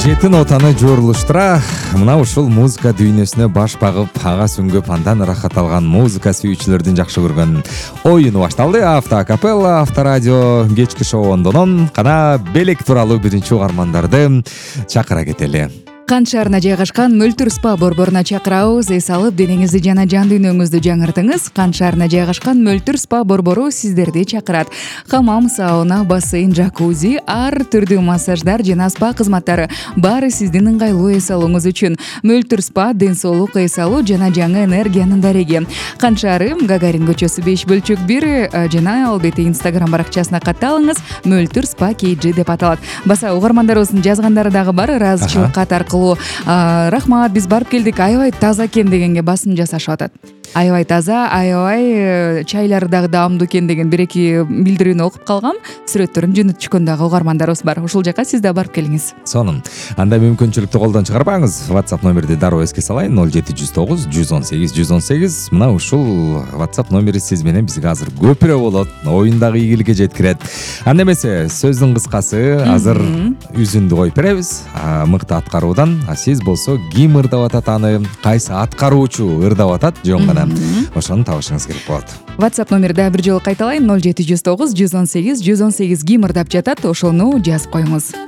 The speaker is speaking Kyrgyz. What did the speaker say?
Жетин отаны жорулуштура мына ушул музыка дүйнөсүнө баш багып, ага сүңгүп, андан ырахат алган музыка сүйүүчүлөрдүн жакшы көргөн оюну башталды. Автокапелла, авторадио кечки шоуондонон кана белек тууралуу биринчи угармандарды чакыра кетели. Кан шаарына жайгашкан Мөлтүр спа борборуна чакырабыз. Эс алып, денеңизди жана жан дүйнөңүздү жаңыртыңыз. Кан шаарына жайгашкан Мөлтүр спа борбору сиздерди чакырат. Хамам, сауна, бассейн, джакузи, ар түрдүү массаждар жана спа кызматтары баары сиздин ыңгайлуу эс алууңуз үчүн. Мөлтүр спа ден соолук, эс алуу жана жаңы энергиянын дареги. Кан шаары, Гагарин көчөсү 5/1 жана албетте Instagram баракчасына катталыңыз. Мөлтүр спа KG деп аталат. Баса угармандарыбыздын жазгандары дагы бар. Ыраазычылык кат аркылуу рахмат, биз барып келдик, аябай таза экен дегенге басым жасашып атат. Аябай таза, аябай чайлары дагы даамдуу экен деген бир-эки билдирүүнү окуп калгам. Сүрөттөрүн жөнөтүп чыккан дагы угармандарыбыз бар. Ушул жака сиз да барып келиңиз. Сонун. Анда мүмкүнчүлүктү колдон чыгарбаңыз. WhatsApp номерди дароо эске салайын: 0709 118 118. Мына ушул WhatsApp номери сиз менен бизге азыр көпүрө болот. Оюндагы ийгиликке жеткирет. Анда эмесе, сөздүн кыскасы азыр үзүндү коюп беребиз. Мыкты аткаруудан. Сиз болсо ким ырдап атат аны, кайсы аткаруучу ырдап атат, жөн гана ошону табышыңыз керек болот. WhatsApp номерди бир жолу кайталайын: 0709 118 118. Ким ырдап жатат, ошону жазып коюңуз.